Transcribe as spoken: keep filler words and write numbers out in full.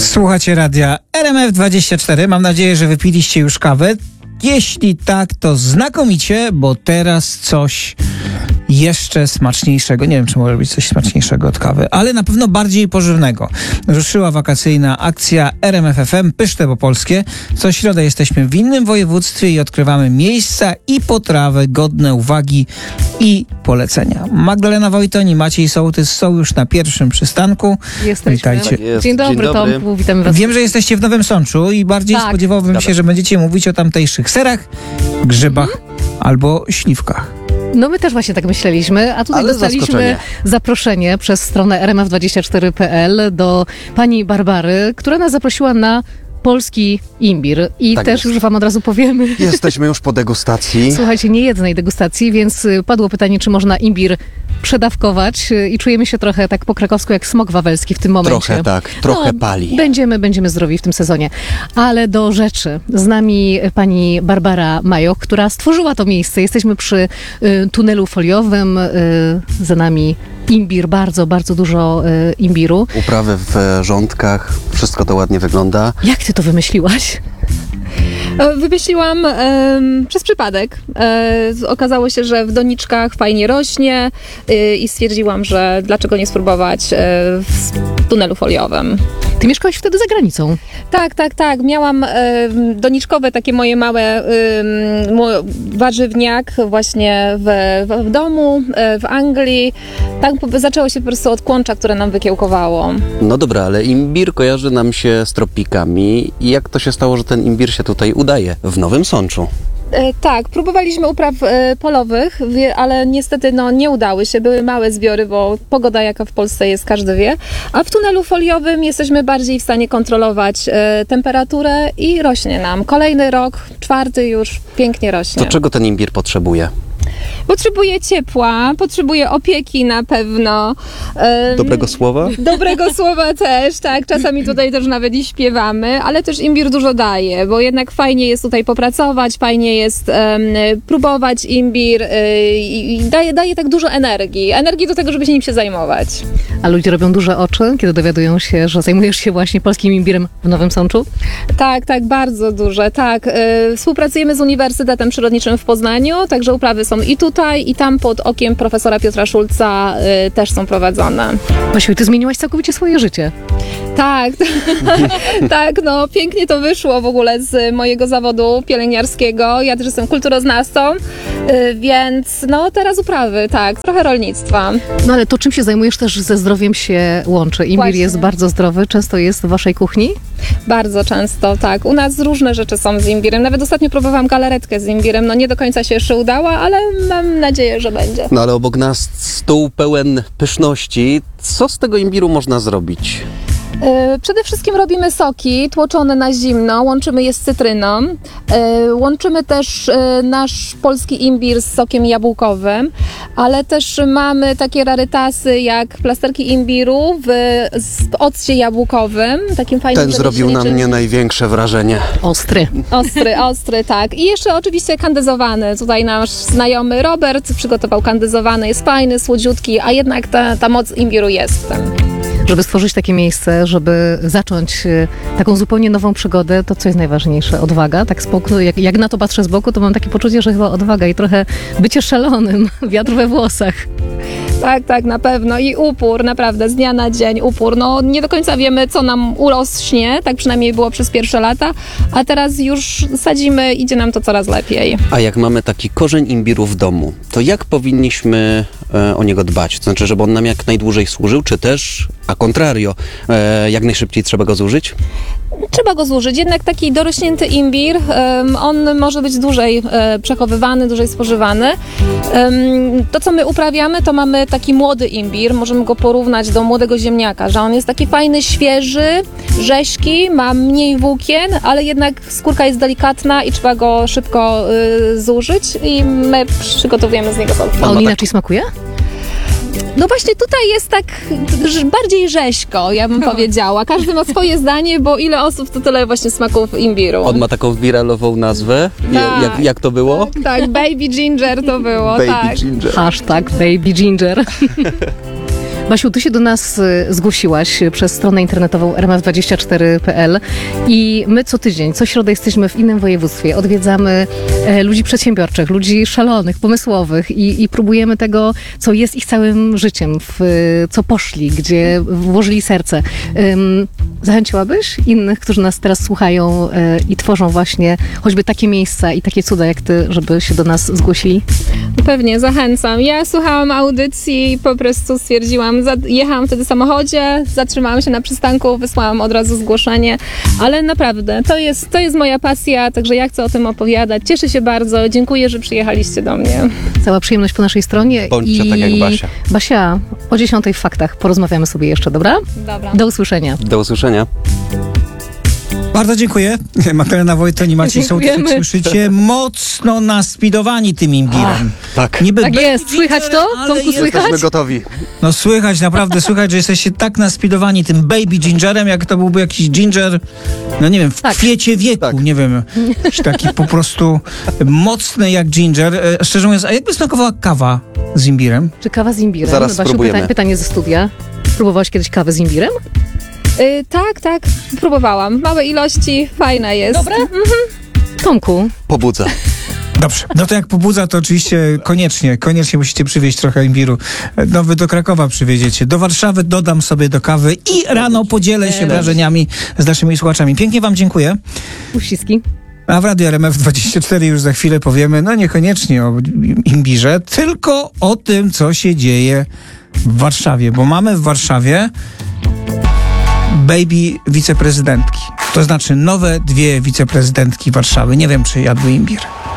Słuchacie radia R M F dwadzieścia cztery. Mam nadzieję, że wypiliście już kawę. Jeśli tak, to znakomicie, bo teraz coś jeszcze smaczniejszego. Nie wiem, czy może być coś smaczniejszego od kawy, ale na pewno bardziej pożywnego. Ruszyła wakacyjna akcja R M F F M Pyszne po polskie. Co środę jesteśmy w innym województwie i odkrywamy miejsca i potrawy godne uwagi i polecenia. Magdalena Wojtoń i Maciej Sołtys są już na pierwszym przystanku. Jesteśmy. Witajcie. Jest. Dzień dobry, Dzień dobry. Tomku, witamy was. Wiem, że jesteście w Nowym Sączu i bardziej tak. spodziewałbym Dobra. się, że będziecie mówić o tamtejszych serach, grzybach mhm. albo śliwkach. No my też właśnie tak myśleliśmy, a tutaj Ale dostaliśmy zaskoczenie. zaproszenie przez stronę R M F dwadzieścia cztery kropka P L do pani Barbary, która nas zaprosiła na polski imbir. I Tak też jest. już wam od razu powiemy. Jesteśmy już po degustacji. Słuchajcie, nie jednej degustacji, więc padło pytanie, czy można imbir przedawkować i czujemy się trochę tak po krakowsku jak smok wawelski w tym momencie. Trochę tak, trochę no, pali. Będziemy, będziemy zdrowi w tym sezonie. Ale do rzeczy. Z nami pani Barbara Majoch, która stworzyła to miejsce. Jesteśmy przy y, tunelu foliowym. Y, za nami imbir, bardzo, bardzo dużo y, imbiru. Uprawy w rządkach, wszystko to ładnie wygląda. Jak ty to wymyśliłaś? Wymyśliłam e, przez przypadek. E, okazało się, że w doniczkach fajnie rośnie e, i stwierdziłam, że dlaczego nie spróbować e, w tunelu foliowym. Ty mieszkałaś wtedy za granicą. Tak, tak, tak. Miałam e, doniczkowe takie moje małe e, warzywniak właśnie w, w, w domu, e, w Anglii. Tak zaczęło się po prostu od kłącza, które nam wykiełkowało. No dobra, ale imbir kojarzy nam się z tropikami. I jak to się stało, że ten imbir się tutaj udaje w Nowym Sączu? E, tak, próbowaliśmy upraw e, polowych, wie, ale niestety no, nie udały się. Były małe zbiory, bo pogoda jaka w Polsce jest, każdy wie. A w tunelu foliowym jesteśmy bardziej w stanie kontrolować e, temperaturę i rośnie nam. Kolejny rok, czwarty już pięknie rośnie. To czego ten imbir potrzebuje? Potrzebuje ciepła, potrzebuje opieki na pewno. Um, Dobrego słowa? Dobrego słowa też, tak. Czasami tutaj też nawet i śpiewamy, ale też imbir dużo daje, bo jednak fajnie jest tutaj popracować, fajnie jest um, próbować imbir y, i daje, daje tak dużo energii. Energii do tego, żeby się nim się zajmować. A ludzie robią duże oczy, kiedy dowiadują się, że zajmujesz się właśnie polskim imbirem w Nowym Sączu? Tak, tak, bardzo duże, tak. Y, współpracujemy z Uniwersytetem Przyrodniczym w Poznaniu, także uprawy są i tutaj, i tam pod okiem profesora Piotra Szulca y, też są prowadzone. Basiu, ty zmieniłaś całkowicie swoje życie. Tak, tak, no pięknie to wyszło w ogóle z mojego zawodu pielęgniarskiego. Ja też jestem kulturoznawcą, y, więc no teraz uprawy, tak, trochę rolnictwa. No ale to, czym się zajmujesz, też ze zdrowiem się łączy. Imbir Właśnie. jest bardzo zdrowy, często jest w waszej kuchni? Bardzo często, tak. U nas różne rzeczy są z imbirem. Nawet ostatnio próbowałam galaretkę z imbirem. No nie do końca się jeszcze udała, ale mam nadzieję, że będzie. No ale obok nas stół pełen pyszności. Co z tego imbiru można zrobić? Yy, Przede wszystkim robimy soki tłoczone na zimno, łączymy je z cytryną, yy, łączymy też yy, nasz polski imbir z sokiem jabłkowym, ale też mamy takie rarytasy jak plasterki imbiru w, w occie jabłkowym, takim fajnym. Ten zrobił na rzemieślniczym. mnie największe wrażenie. Ostry. Ostry, ostry, tak. I jeszcze oczywiście kandyzowany. Tutaj nasz znajomy Robert przygotował kandyzowany, jest fajny, słodziutki, a jednak ta, ta moc imbiru jest w tym. Żeby stworzyć takie miejsce, żeby zacząć y, taką zupełnie nową przygodę, to co jest najważniejsze? Odwaga? Tak z boku, jak, jak na to patrzę z boku, to mam takie poczucie, że chyba odwaga i trochę bycie szalonym, wiatr we włosach. Tak, tak, na pewno. I upór, naprawdę, z dnia na dzień upór. No nie do końca wiemy, co nam urośnie, tak przynajmniej było przez pierwsze lata, a teraz już sadzimy, idzie nam to coraz lepiej. A jak mamy taki korzeń imbiru w domu, to jak powinniśmy e, o niego dbać? To znaczy, żeby on nam jak najdłużej służył, czy też, a contrario, e, jak najszybciej trzeba go zużyć? Trzeba go zużyć. Jednak taki dorośnięty imbir, um, on może być dłużej e, przechowywany, dłużej spożywany. Um, to, co my uprawiamy, to mamy taki młody imbir. Możemy go porównać do młodego ziemniaka, że on jest taki fajny, świeży, rześki, ma mniej włókien, ale jednak skórka jest delikatna i trzeba go szybko y, zużyć i my przygotowujemy z niego soki. A on ma inaczej smakuje? No właśnie tutaj jest tak że bardziej rzeźko, ja bym powiedziała. Każdy ma swoje zdanie, bo ile osób, to tyle właśnie smaków imbiru. On ma taką wiralową nazwę. Tak. Jak, jak to było? Tak, baby ginger to było, Baby tak. ginger. Hashtag baby ginger. Basiu, ty się do nas y, zgłosiłaś przez stronę internetową r m f dwadzieścia cztery kropka p l i my co tydzień, co środę jesteśmy w innym województwie. Odwiedzamy e, ludzi przedsiębiorczych, ludzi szalonych, pomysłowych i, i próbujemy tego, co jest ich całym życiem, w y, co poszli, gdzie włożyli serce. Ym, zachęciłabyś innych, którzy nas teraz słuchają y, i tworzą właśnie choćby takie miejsca i takie cuda jak ty, żeby się do nas zgłosili? Pewnie, zachęcam. Ja słuchałam audycji i po prostu stwierdziłam, za, jechałam wtedy w samochodzie, zatrzymałam się na przystanku, wysłałam od razu zgłoszenie, ale naprawdę, to jest, to jest moja pasja, także ja chcę o tym opowiadać. Cieszę się bardzo, dziękuję, że przyjechaliście do mnie. Cała przyjemność po naszej stronie. Bądźcie i tak jak Basia. Basia, o dziesiątej w faktach porozmawiamy sobie jeszcze, dobra? Dobra. Do usłyszenia. Do usłyszenia. Bardzo dziękuję. Magdalena Wojton i Maciej Sołtys, jak Dziękujemy. słyszycie, mocno naspidowani tym imbirem. Tak. Niby Tak baby jest, słychać to? ginger, ale Tomku, jest- słychać? Jesteśmy gotowi. No słychać, naprawdę słychać, że jesteście tak naspidowani tym baby gingerem, jak to byłby jakiś ginger, no nie wiem, w Tak. kwiecie wieku, Tak. nie wiem, jakiś taki po prostu mocny jak ginger. E, Szczerze mówiąc, a jakby smakowała kawa z imbirem? Czy kawa z imbirem? Zaraz Basiu, spróbujemy. pyta- pytanie ze studia. Próbowałaś kiedyś kawę z imbirem? Y, tak, tak, próbowałam. W małej ilości, fajna jest. Dobre? Tomku, Pobudza. Dobrze, no to jak pobudza, to oczywiście koniecznie, koniecznie musicie przywieźć trochę imbiru. No wy do Krakowa przywieziecie, do Warszawy dodam sobie do kawy i rano podzielę się wrażeniami z naszymi słuchaczami. Pięknie wam dziękuję. uściski. A w Radiu R M F dwadzieścia cztery już za chwilę powiemy, no niekoniecznie o imbirze, tylko o tym, co się dzieje w Warszawie, bo mamy w Warszawie baby wiceprezydentki. To znaczy nowe dwie wiceprezydentki Warszawy. Nie wiem, czy jadły imbir.